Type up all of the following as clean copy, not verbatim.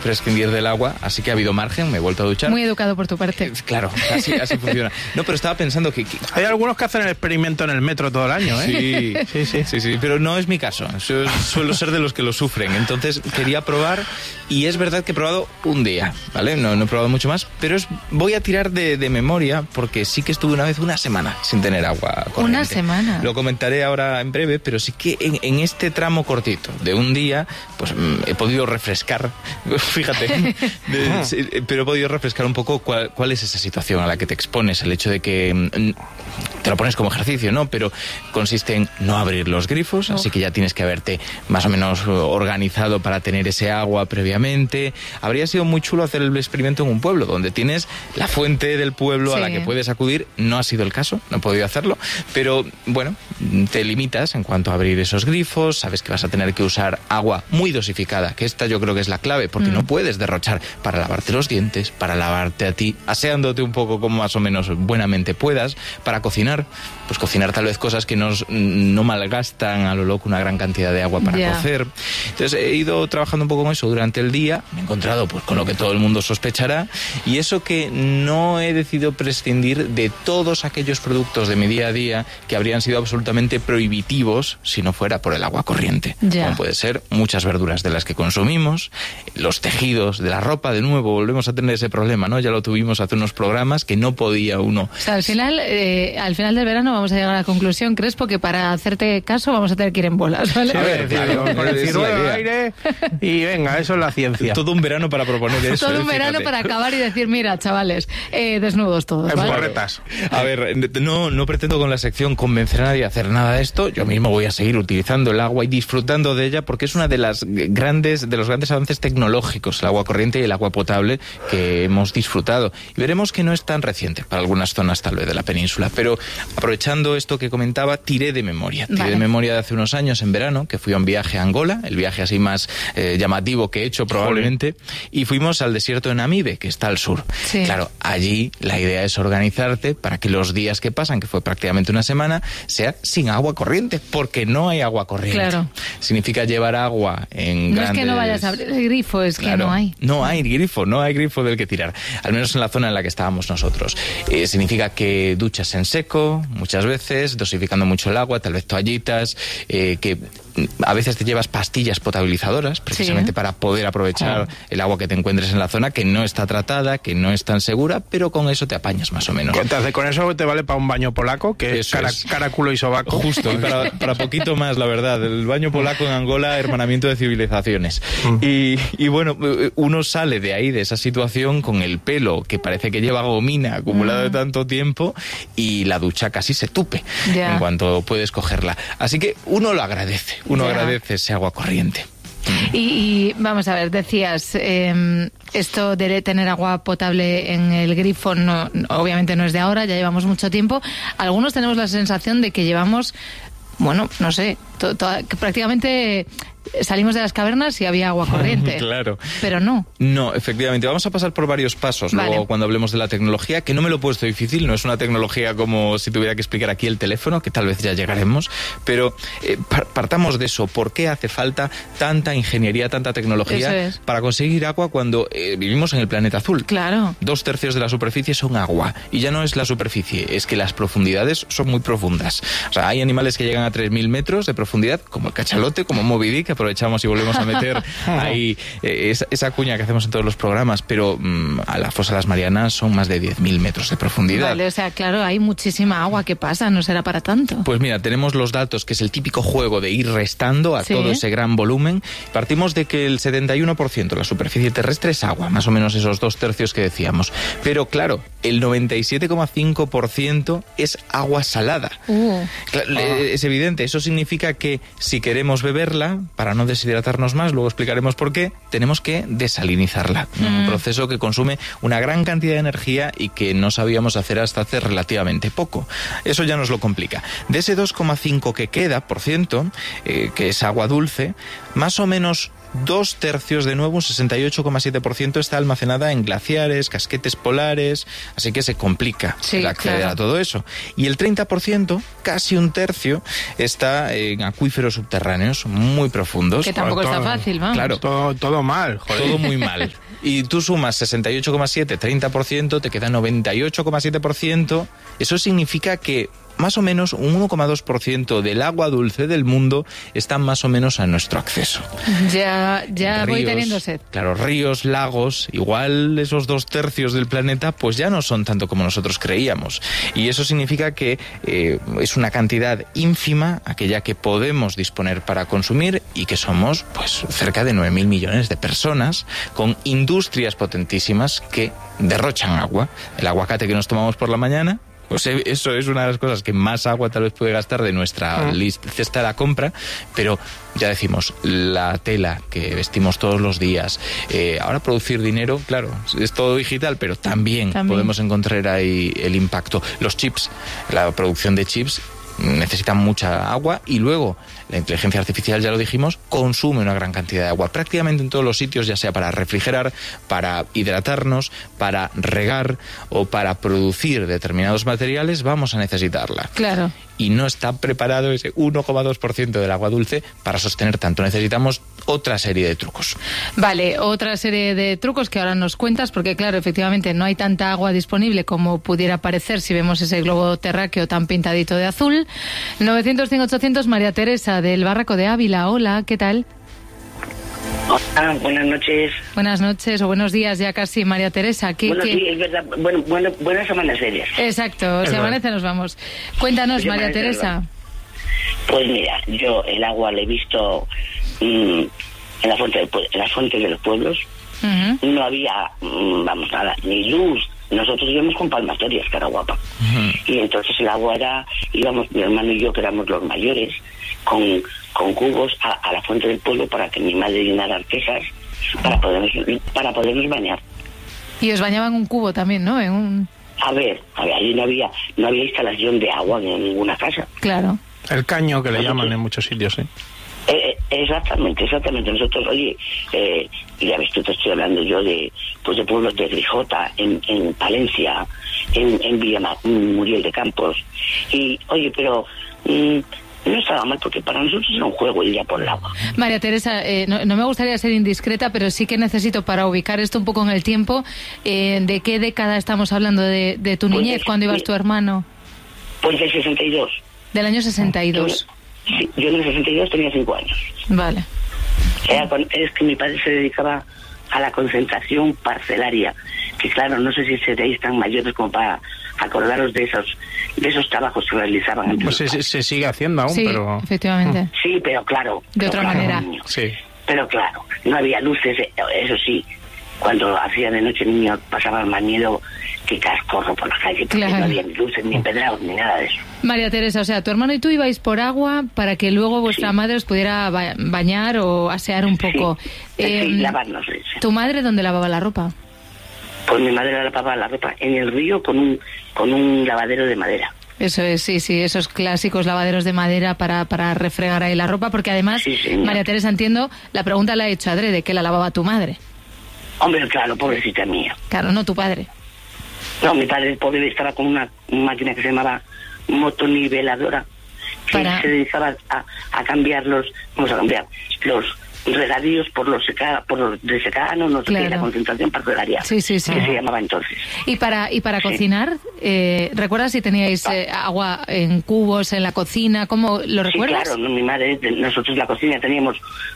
prescindir del agua, así que ha habido margen, me he vuelto a duchar. Muy educado por tu parte. Claro, así funciona. No, pero estaba pensando que... Hay algunos que hacen el experimento en el metro todo el año, ¿eh? Sí, pero no es mi caso. Yo suelo ser de los que lo sufren. Entonces quería probar, y es verdad que he probado un día, ¿vale? No he probado mucho más, pero voy a tirar de memoria, porque sí que estuve una vez una semana sin tener agua corriente. ¿Una semana? Lo comentaré ahora en breve, pero sí que en este tramo cortito de un día, pues he podido refrescar, fíjate, pero he podido refrescar un poco cuál es esa situación a la que te expones, el hecho de que te lo pones como ejercicio, ¿no? Pero consiste en no abrir los grifos, así que ya tienes que haberte más o menos organizado para tener ese agua previamente. Habría sido muy chulo hacer el experimento en un pueblo, donde tienes la fuente del pueblo a la que puedes acudir. No ha sido el caso, no he podido hacerlo, pero bueno, te limitas en cuanto a abrir esos grifos, sabes que vas a tener que usar agua muy dosificada, que esta yo creo que es la clave, porque no puedes derrochar para lavarte los dientes, para lavarte a ti, aseándote un poco como más o menos buenamente puedas, para cocinar, pues cocinar tal vez cosas que no malgastan a lo loco una gran cantidad de agua para cocer. Entonces he ido trabajando un poco con eso durante el día, me he encontrado pues con lo que todo el mundo sospechará, y eso que no he decidido prescindir de todos aquellos productos de mi día a día que habrían sido absolutamente prohibitivos si no fuera por el agua corriente. Como puede ser muchas verduras de las que consumimos, los tejidos de la ropa, de nuevo volvemos a tener ese problema, ¿no? Ya lo tuvimos hace unos programas que no podía uno... O sea, al final del verano vamos a llegar a la conclusión, Crespo, que para hacerte caso vamos a tener que ir en bolas, ¿vale? Sí, a ver, con el ciruelo al aire y venga, eso es la ciencia. Todo un verano para proponer eso. Todo un verano para acabar y decir, mira, chavales, desnudos todos, ¿vale? Borretas. A ver, no pretendo con la sección convencer a nadie a hacer nada de esto. Yo mismo voy a seguir utilizando el agua y disfrutando de ella, porque es una de los grandes avances tecnológicos, el agua corriente y el agua potable, que hemos disfrutado. Y veremos que no es tan reciente para algunas zonas tal vez de la península, pero aprovechando esto que comentaba, tiré de memoria de hace unos años en verano, que fui a un viaje a Angola, el viaje así más llamativo que he hecho probablemente, y fuimos al desierto de Namibe, que está al sur. Sí. Claro, allí la idea es organizarte para que los días que pasan, que fue prácticamente una semana, sea sin agua corriente, porque no hay agua corriente. Claro. Significa llevar agua en grandes... No es que no vayas a abrir el grifo, es que no hay. No hay grifo del que tirar, al menos en la zona en la que estábamos nosotros. Significa que duchas en seco, muchas veces, dosificando mucho el agua, tal vez toallitas, que a veces te llevas pastillas potabilizadoras, precisamente para poder aprovechar el agua que te encuentres en la zona, que no está tratada, que no es tan segura, pero con eso te apañas más o menos. Entonces, con eso te vale para un baño polaco, que es cara, culo y sobaco. Justo, y para poquito más, la verdad. El baño polaco en Angola, hermanamiento de civilizaciones. Y bueno, uno sale de ahí, de esa situación, con el pelo que parece que lleva gomina acumulado de tanto tiempo, y la ducha casi se tupe en cuanto puedes cogerla. Así que uno lo agradece. Agradece ese agua corriente. Y vamos a ver, decías, esto de tener agua potable en el grifo no, obviamente no es de ahora, ya llevamos mucho tiempo. Algunos tenemos la sensación de que llevamos, bueno, no sé, que prácticamente salimos de las cavernas y había agua corriente. Claro. Pero no. No, efectivamente. Vamos a pasar por varios pasos luego cuando hablemos de la tecnología, que no me lo he puesto difícil, no es una tecnología como si tuviera que explicar aquí el teléfono, que tal vez ya llegaremos, pero partamos de eso. ¿Por qué hace falta tanta ingeniería, tanta tecnología para conseguir agua cuando vivimos en el planeta azul? Claro. 2/3 de la superficie son agua, y ya no es la superficie, es que las profundidades son muy profundas. O sea, hay animales que llegan a 3.000 metros de profundidad, como el cachalote, como Moby Dick, aprovechamos y volvemos a meter ahí esa cuña que hacemos en todos los programas, pero a la fosa de las Marianas son más de 10.000 metros de profundidad. Vale, o sea, claro, hay muchísima agua que pasa, no será para tanto. Pues mira, tenemos los datos, que es el típico juego de ir restando a todo ese gran volumen. Partimos de que el 71% de la superficie terrestre es agua, más o menos esos 2/3 que decíamos. Pero claro, el 97,5% es agua salada. Es evidente, eso significa que si queremos beberla, para no deshidratarnos más, luego explicaremos por qué, tenemos que desalinizarla. Un proceso que consume una gran cantidad de energía y que no sabíamos hacer hasta hace relativamente poco. Eso ya nos lo complica. De ese 2,5% que queda, que es agua dulce, más o menos 2/3, de nuevo, un 68,7%, está almacenada en glaciares, casquetes polares, así que se complica el acceder a todo eso. Y el 30%, casi un tercio, está en acuíferos subterráneos muy profundos. Que tampoco está fácil, vamos. Claro. Todo mal, joder. Todo muy mal. Y tú sumas 68,7, 30%, te queda 98,7%. Eso significa que más o menos un 1,2% del agua dulce del mundo está más o menos a nuestro acceso. Ya ríos, voy teniendo sed. Claro, ríos, lagos, igual esos 2/3 del planeta pues ya no son tanto como nosotros creíamos. Y eso significa que es una cantidad ínfima, aquella que podemos disponer para consumir, y que somos pues cerca de 9.000 millones de personas con industrias potentísimas que derrochan agua. El aguacate que nos tomamos por la mañana, pues eso es una de las cosas que más agua tal vez puede gastar de nuestra cesta de la compra, pero ya decimos, la tela que vestimos todos los días, ahora producir dinero, claro, es todo digital, pero también podemos encontrar ahí el impacto. Los chips, la producción de chips necesitan mucha agua, y luego la inteligencia artificial, ya lo dijimos, consume una gran cantidad de agua prácticamente en todos los sitios, ya sea para refrigerar, para hidratarnos, para regar o para producir determinados materiales. Vamos a necesitarla. Claro. Y no está preparado ese 1,2% del agua dulce para sostener tanto. Necesitamos otra serie de trucos. Vale, otra serie de trucos que ahora nos cuentas, porque claro, efectivamente no hay tanta agua disponible como pudiera parecer si vemos ese globo terráqueo tan pintadito de azul. 900-100-800, María Teresa del Barranco de Ávila. Hola, ¿qué tal? Hola, buenas noches. Buenas noches o buenos días ya casi, María Teresa. Sí, es verdad. Buenas semanas serias. Exacto, si amanece nos vamos. Cuéntanos, María Teresa. Pues mira, yo el agua la he visto en las fuentes de los pueblos. No había, nada, ni luz. Nosotros íbamos con palmatorias, cara guapa. Y entonces el agua íbamos mi hermano y yo, que éramos los mayores, con cubos a la fuente del pueblo para que mi madre llenara artesas para podernos bañar. Y os bañaban un cubo también, ¿no? A ver, allí no había instalación de agua en ninguna casa. Claro. El caño, que le llaman en muchos sitios, ¿sí? Exactamente. Nosotros, oye, ya ves, tú te estoy hablando yo de pueblos de Grijota, en Palencia, en Villa Muriel de Campos. Y, oye, pero no estaba mal, porque para nosotros era un juego ir ya por el agua. María Teresa, no me gustaría ser indiscreta, pero sí que necesito, para ubicar esto un poco en el tiempo, ¿de qué década estamos hablando de tu niñez, cuando ibas tu hermano? Pues del 62. Del año 62. Sí, yo en el 62 tenía 5 años. Vale. Es que mi padre se dedicaba a la concentración parcelaria, que claro, no sé si seréis tan mayores como para acordaros de esos trabajos que realizaban. Pues se sigue haciendo aún, sí, pero... efectivamente. Sí, pero claro. De otra manera. Niño. Sí. Pero claro, no había luces, eso sí. Cuando hacía de noche el niño pasaba más miedo que cascorro por la calle, porque no había ni luces, ni empedrados, ni nada de eso. María Teresa, o sea, tu hermano y tú ibais por agua para que luego vuestra madre os pudiera bañar o asear un poco. Sí, lavarnos. ¿Tu madre dónde lavaba la ropa? Pues mi madre lavaba la ropa en el río con un lavadero de madera. Eso es, sí, esos clásicos lavaderos de madera para refregar ahí la ropa, porque además, María Teresa, entiendo, la pregunta la ha hecho adrede, ¿que la lavaba tu madre? Hombre, claro, pobrecita mía. Claro, no tu padre. No, mi padre, pobre, estaba con una máquina que se llamaba motoniveladora, que se dedicaba a cambiar los regadíos por los de secano, no sé qué, la concentración parcelaria, sí. que se llamaba entonces. ¿Y para cocinar? ¿Recuerdas si teníais agua en cubos en la cocina? ¿Cómo lo recuerdas? Sí, claro, mi madre, nosotros en la cocina teníamos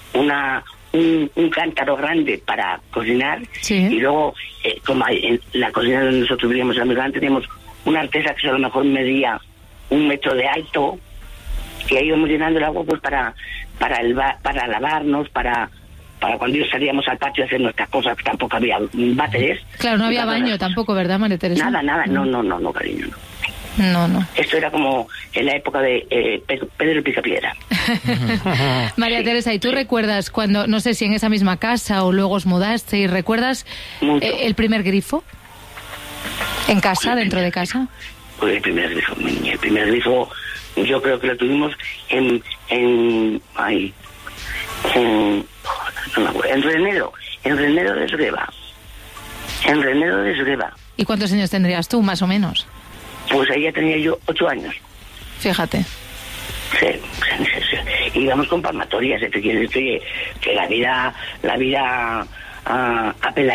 un cántaro grande para cocinar, y luego, como en la cocina donde nosotros vivíamos en la teníamos una artesa que a lo mejor medía 1 metro de alto, y ahí íbamos llenando el agua pues para lavarnos, para cuando salíamos al patio a hacer nuestras cosas, que tampoco había váteres. Claro, no había baño tampoco, ¿verdad, María Teresa? Nada, no, cariño, no. No. Esto era como en la época de Pedro Picapiedra. María Teresa, ¿y tú recuerdas cuando, no sé si en esa misma casa o luego os mudaste, y recuerdas el primer grifo? ¿En casa, dentro de casa? Pues el primer grifo, yo creo que lo tuvimos en no me acuerdo. En Renedo de Esgueva. En Renedo de Esgueva. ¿Y cuántos años tendrías tú, más o menos? Pues ahí ya tenía yo 8 años. Fíjate. Sí. Íbamos con palmatorias, te quiero decir que la vida apela